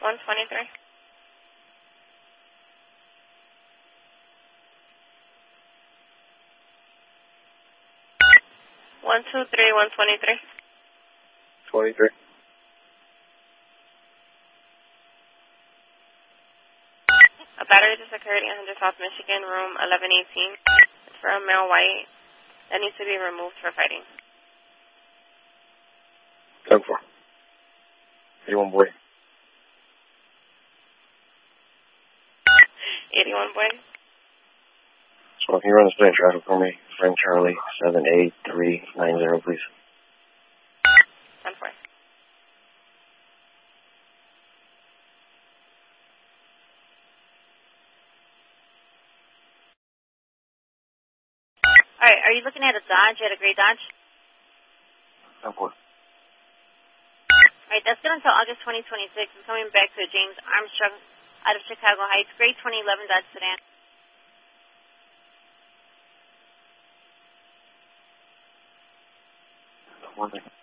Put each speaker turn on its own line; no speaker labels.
123. 123, 123.
23.
A battery just occurred at 800 South Michigan, room 1118. It's for a male white that needs to be removed for fighting.
10-4. 81 boy.
81 boy.
So can you run the split traffic for me? Frank Charlie 78390, please.
10-4.
All right, are you looking at a Dodge, at a gray Dodge?
10-4.
All right, that's good until August 2026. I'm coming back to James Armstrong out of Chicago Heights, gray 2011 Dodge sedan.
1